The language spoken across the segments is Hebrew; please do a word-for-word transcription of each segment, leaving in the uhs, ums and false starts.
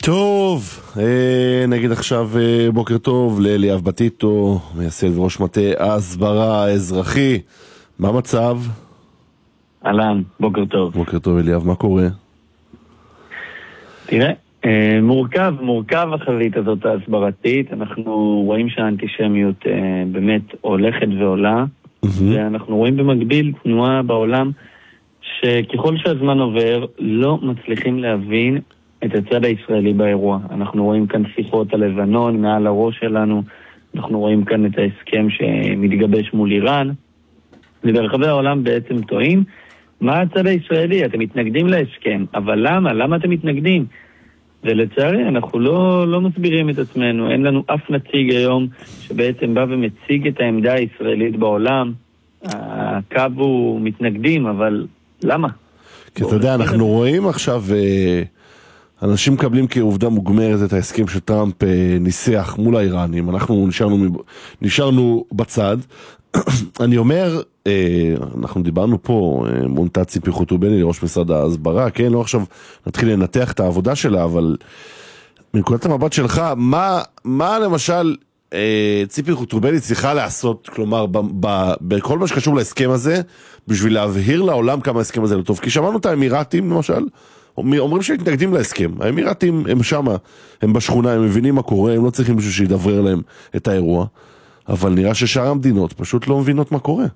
טוב, אה, נגיד עכשיו אה, בוקר טוב לאליאב בטיטו, מייסד וראש מטה ההסברה האזרחי. מה המצב? אהלן, בוקר טוב. בוקר טוב אליאב, מה קורה? תראה, אה, מורכב, מורכב החזית הזאת ההסברתית. אנחנו רואים שהאנטישמיות אה, באמת הולכת ועולה, mm-hmm. ואנחנו רואים במקביל תנועה בעולם שככל שהזמן עובר לא מצליחים להבין את הצד הישראלי באירוע. אנחנו רואים כאן שיחות על לבנון מעל הראש שלנו, אנחנו רואים כאן את ההסכם שמתגבש מול איראן, וברחבי העולם בעצם טועים מה הצד הישראלי? אתם מתנגדים להסכם, אבל למה? למה אתם מתנגדים? ולצערי אנחנו לא, לא מסבירים את עצמנו, אין לנו אף נציג היום שבעצם בא ומציג את העמדה הישראלית בעולם. הקו הוא מתנגדים, אבל למה? כי אתה יודע, אנחנו רואים עכשיו אנשים מקבלים כעובדה מוגמרת את ההסכם שטראמפ ניסח מול האיראנים. אנחנו נשארנו, נשארנו בצד. אני אומר, אנחנו דיברנו פה, מונתה ציפי חוטובלי לראש משרד ההסברה, כן, לא עכשיו נתחיל לנתח את העבודה שלה, אבל מנקודת המבט שלך, מה, מה למשל ציפי חוטובלי צריכה לעשות, כלומר, ב, ב, בכל מה שקשור להסכם הזה, בשביל להבהיר לעולם כמה ההסכם הזה לא טוב? כי שמענו את האמירתים, למשל, אומרים שמתנגדים להסכם. האמירתים הם שמה, הם בשכונה, הם מבינים מה קורה, הם לא צריכים בשביל שידברר להם את האירוע, אבל נראה ששאר המדינות פשוט לא מבינות מה קורה.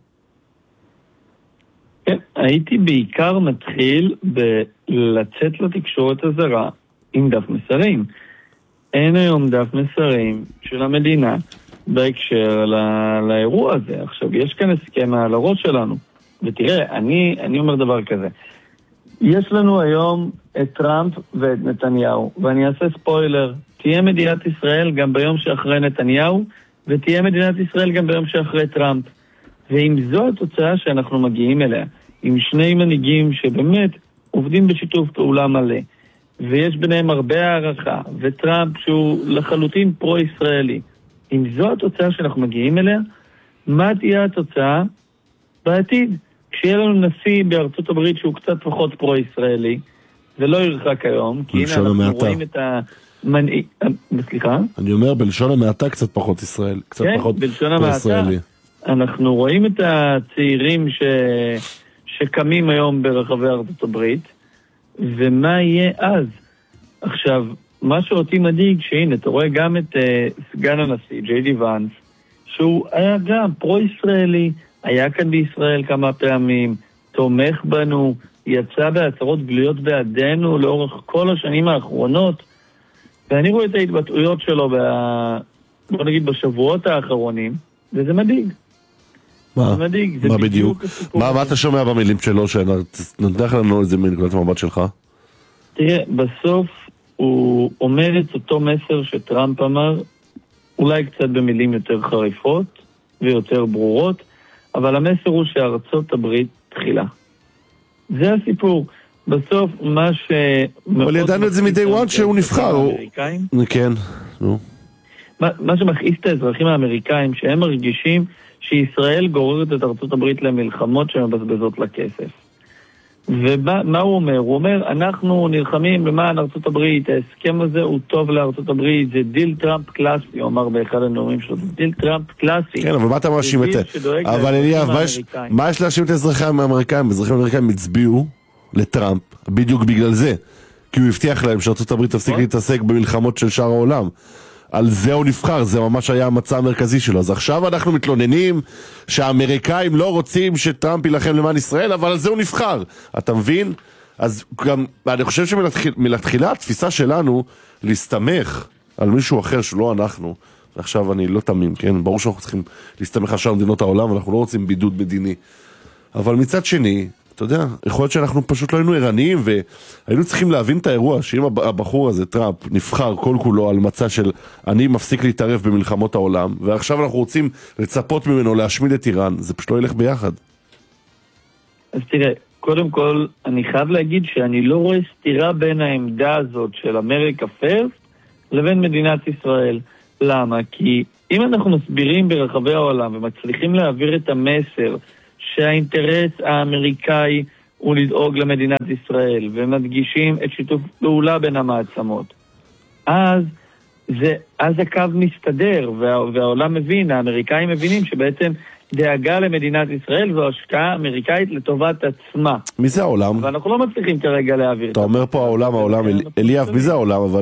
כן, הייתי בעיקר מתחיל בלצאת לתקשורת הזרה עם דף מסרים. אין היום דף מסרים של המדינה בהקשר לא, לאירוע הזה. עכשיו, יש כאן הסכם על הראש שלנו. ותראה, אני, אני אומר דבר כזה. יש לנו היום את טראמפ ואת נתניהו, ואני אעשה ספוילר. תהיה מדינת ישראל גם ביום שאחרי נתניהו, ותהיה מדינת ישראל גם ביום שאחרי טראמפ. ואם זו התוצאה שאנחנו מגיעים אליה, עם שני מנהיגים שבאמת עובדים בשיתוף פעולה מלא, ויש ביניהם הרבה הערכה, וטראמפ שהוא לחלוטין פרו-ישראלי, אם זו התוצאה שאנחנו מגיעים אליה, מה תהיה התוצאה בעתיד? כשיהיה לנו נשיא בארצות הברית שהוא קצת פחות פרו-ישראלי, ולא ירחק היום, כי הנה אנחנו המעטה. רואים את המנהיג... סליחה? אני אומר, בלשון המעטה קצת פחות ישראל, קצת כן, פחות בלשון פרו-ישראלי. המעטה. אנחנו רואים את הצעירים ש... שקמים היום ברחבי ארצות הברית, ומה יהיה אז? עכשיו, מה שאותי מדאיג, שהנה, אתה רואה גם את uh, סגן הנשיא, ג'יי די ואנס, שהוא היה גם פרו-ישראלי, היה כאן בישראל כמה פעמים, תומך בנו, יצא בהצהרות גלויות בעדנו לאורך כל השנים האחרונות, ואני רואה את ההתבטאויות שלו, ב... בוא נגיד, בשבועות האחרונים, וזה מדאיג. מה? מה בדיוק? מה, מה אתה שומע במילים שלו, שנתח לנו איזה מנקודת המבט שלך? תראה, בסוף הוא אומר את אותו מסר שטראמפ אמר, אולי קצת במילים יותר חריפות ויותר ברורות, אבל המסר הוא שארצות הברית תחילה. זה הסיפור. בסוף מה ש... אבל ידענו את זה מדי וואן שהוא נבחר. כן, נו. מה שמכעיס את האזרחים האמריקאים, שהם מרגישים שישראל גוררת את ארצות הברית למלחמות שמבזבזות לכסף. ומה הוא אומר? הוא אומר, אנחנו נלחמים למען ארצות הברית, ההסכם הזה הוא טוב לארצות הברית, זה דיל טראמפ קלאסי, הוא אמר באחד הנאומים שלו, זה דיל טראמפ קלאסי. כן, אבל מה אתה מאשים את זה? אבל אליאב, מה יש להאשים את האזרחים האמריקאים? האזרחים האמריקאים הצביעו לטראמפ בדיוק בגלל זה, כי הוא הבטיח להם שארצות הברית תפסיק להתעסק במלחמות של שאר העולם. על זה הוא נבחר, זה ממש היה המצע המרכזי שלו. אז עכשיו אנחנו מתלוננים שהאמריקאים לא רוצים שטראמפ ילחם למען ישראל, אבל על זה הוא נבחר. אתה מבין? אז גם, אני חושב שמלתחילה התפיסה שלנו להסתמך על מישהו אחר שלא אנחנו, ועכשיו אני לא תמים, כן? ברור שאנחנו צריכים להסתמך על שאר מדינות העולם, ואנחנו לא רוצים בידוד מדיני. אבל מצד שני, אתה יודע, יכול להיות שאנחנו פשוט לא היינו ערניים, והיינו צריכים להבין את האירוע, שאם הבחור הזה, טראמפ, נבחר כל כולו על מצע של אני מפסיק להתערב במלחמות העולם, ועכשיו אנחנו רוצים לצפות ממנו להשמיד את איראן, זה פשוט לא ילך ביחד. אז תראה, קודם כל, אני חייב להגיד שאני לא רואה סתירה בין העמדה הזאת של אמריקה פרסט, לבין מדינת ישראל. למה? כי אם אנחנו מסבירים ברחבי העולם, ומצליחים להעביר את המסר, שהאינטרס האמריקאי הוא לדאוג למדינת ישראל, ומדגישים את שיתוף פעולה בין המעצמות. אז זה, אז הקו מסתדר, וה, והעולם מבין, האמריקאים מבינים שבעצם דאגה למדינת ישראל זו השקעה אמריקאית לטובת עצמה. מי זה העולם? ואנחנו לא מצליחים כרגע להעביר. אתה אומר פה העולם, העולם, אליאב, מי זה העולם אבל?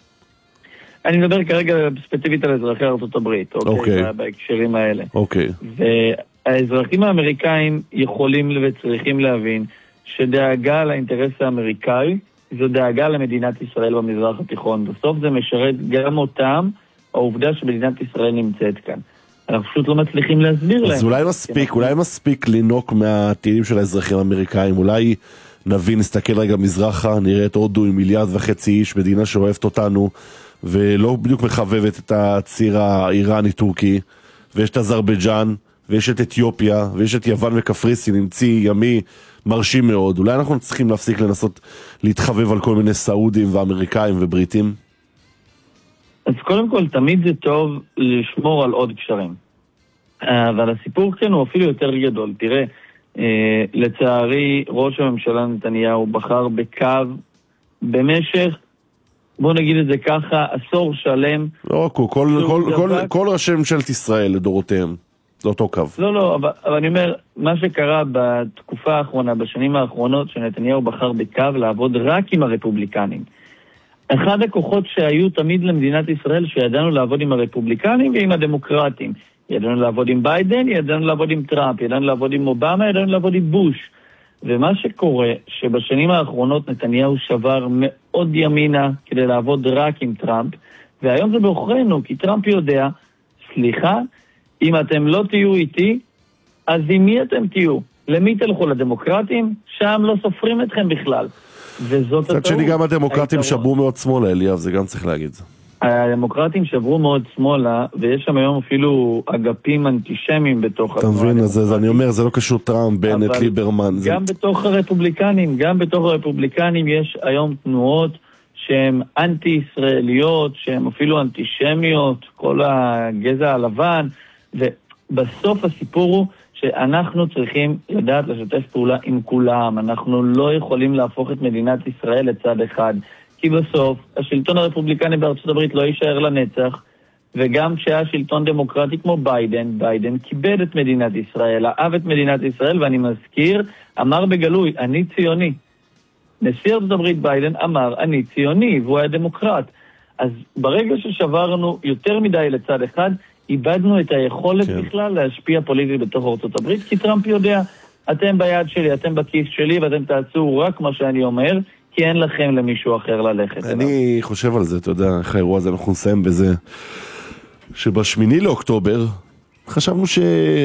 אני מדבר כרגע ספציפית על אזרחי ארצות הברית, אוקיי, בהקשרים האלה. אוקיי. והאזרחים האמריקאים יכולים וצריכים להבין שדאגה לאינטרס האמריקאי זו דאגה למדינת ישראל במזרח התיכון. בסוף זה משרת גם אותם, העובדה שמדינת ישראל נמצאת כאן. אנחנו פשוט לא מצליחים להסביר להם. אז אולי מספיק, אולי מספיק לינוק מהטילים של האזרחים האמריקאים. אולי נבין, נסתכל רגע מזרחה, נראה את הודו עם מיליארד וחצי איש, מדינה שאוהבת אותנו, ולא בדיוק מחבבת את הציר האיראני-טורקי, ויש את אזרבייג'אן, ויש את אתיופיה, ויש את יוון וקפריסין, עם צי ימי מרשים מאוד. אולי אנחנו צריכים להפסיק לנסות להתחבב על כל מיני סעודים ואמריקאים ובריטים? אז קודם כל, תמיד זה טוב לשמור על עוד קשרים. אבל הסיפור כאן הוא אפילו יותר גדול. תראה, לצערי, ראש הממשלה נתניהו בחר בקו במשך, בוא נגיד את זה ככה, עשור שלם. לא, כל, כל, כל, כל, כל ראשי ממשלת ישראל לדורותיהם. זה אותו קו. לא, לא, אבל, אבל אני אומר, מה שקרה בתקופה האחרונה, בשנים האחרונות, שנתניהו בחר בקו לעבוד רק עם הרפובליקנים. אחד הכוחות שהיו תמיד למדינת ישראל, שידענו לעבוד עם הרפובליקנים ועם הדמוקרטים. ידענו לעבוד עם ביידן, ידענו לעבוד עם טראמפ, ידענו לעבוד עם אובמה, ידענו לעבוד עם בוש. ומה שקורה, שבשנים האחרונות נתניהו שבר מאוד ימינה כדי לעבוד רק עם טראמפ, והיום זה באוכרנו, כי טראמפ יודע, סליחה, אם אתם לא תהיו איתי, אז עם מי אתם תהיו? למי תלכו? לדמוקרטים? שם לא סופרים אתכם בכלל. וזאת קצת שני גם הדמוקרטים שברו מאוד שמאלה, אליאב, זה גם צריך להגיד. הדמוקרטים שברו מאוד שמאלה, ויש שם היום אפילו אגפים אנטישמיים בתוך... אתה מבין, אז אני אומר, זה לא קשור טראמפ, בנט, ליברמן. גם בתוך הרפובליקנים, גם בתוך הרפובליקנים יש היום תנועות שהן אנטי-ישראליות, שהן אפילו אנטישמיות, כל הגזע הלבן, ובסוף הסיפור הוא שאנחנו צריכים לדעת לשתף פעולה עם כולם. אנחנו לא יכולים להפוך את מדינת ישראל לצד אחד, כי בסוף השלטון הרפובליקני בארצות הברית לא יישאר לנצח, וגם כשהיה שלטון דמוקרטי כמו ביידן, ביידן כיבד את מדינת ישראל, אהב את מדינת ישראל, ואני מזכיר, אמר בגלוי, אני ציוני. נשיא ארצות הברית ביידן אמר, אני ציוני, והוא היה דמוקרט. אז ברגע ששברנו יותר מדי לצד אחד, איבדנו את היכולת כן. בכלל להשפיע פוליטית בתוך ארצות הברית, כי טראמפ יודע, אתם ביד שלי, אתם בכיס שלי, ואתם תעשו רק מה שאני אומר, כי אין לכם למישהו אחר ללכת. אני אליו. חושב על זה, אתה יודע, איך האירוע הזה, אנחנו נסיים בזה, שבשמיני לאוקטובר, חשבנו ש...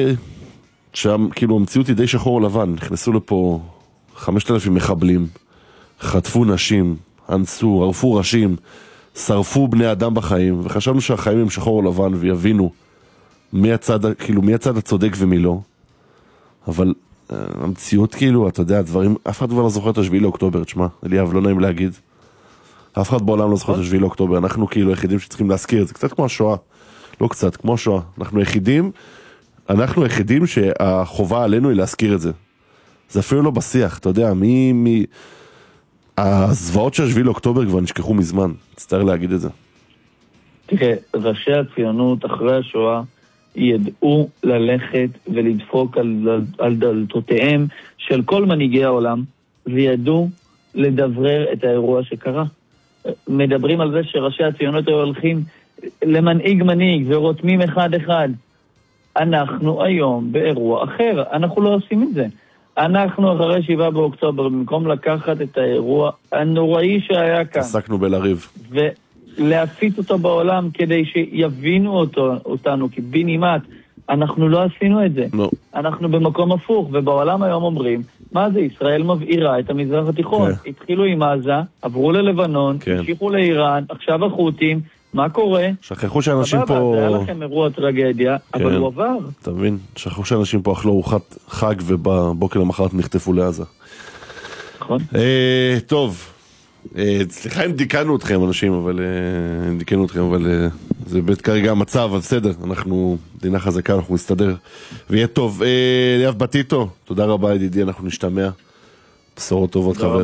שם, כאילו, המציאות היא די שחור לבן, נכנסו לפה חמשת אלפים מחבלים, חטפו נשים, אנסו, ערפו ראשים, שרפו בני אדם בחיים, וחשבנו שהחיים הם שחור לבן ויבינו מי הצד, כאילו, מי הצד הצודק ומי לא. אבל uh, המציאות, כאילו, אתה יודע, הדברים, אף אחד כבר לא זוכר את השביעי לאוקטובר, תשמע, אליאב, לא נעים להגיד. אף אחד בעולם לא זוכר את השביעי לאוקטובר, אנחנו כאילו היחידים שצריכים להזכיר את זה, קצת כמו השואה, לא קצת, כמו השואה. אנחנו היחידים, אנחנו היחידים שהחובה עלינו היא להזכיר את זה. זה אפילו לא בשיח, אתה יודע, מי, מי... הזוועות של השביעי לאוקטובר כבר נשכחו מזמן, תצטער להגיד את זה. תראה, ראשי הציונות אחרי השואה ידעו ללכת ולדפוק על, על דלתותיהם של כל מנהיגי העולם, וידעו לדברר את האירוע שקרה. מדברים על זה שראשי הציונות היו הולכים למנהיג מנהיג ורותמים אחד אחד. אנחנו היום באירוע אחר, אנחנו לא עושים את זה. אנחנו אחרי שבעה באוקטובר, במקום לקחת את האירוע הנוראי שהיה כאן, עסקנו בלריב. ולהפיץ אותו בעולם כדי שיבינו אותו, אותנו, כי בינימט, אנחנו לא עשינו את זה. לא. אנחנו במקום הפוך, ובעולם היום אומרים, מה זה, ישראל מבעירה את המזרח התיכון. כן. התחילו עם עזה, עברו ללבנון, כן. המשיכו לאיראן, עכשיו החות'ים, מה קורה? שכחו שאנשים פה... זה היה לכם אירוע טרגדיה, כן. אבל הוא עבר. אתה מבין? שכחו שאנשים פה אכלו ארוחת חג ובבוקר למחרת נחטפו לעזה. נכון. אה, טוב. אה, סליחה אם דיכאנו אתכם אנשים, אבל... אה, דיכאנו אתכם, אבל... אה, זה באמת כרגע המצב, אבל בסדר. אנחנו... מדינה חזקה, אנחנו נסתדר. ויהיה טוב. אה, אליאב בטיטו, תודה רבה ידידי, אנחנו נשתמע. בשורות טובות חבר.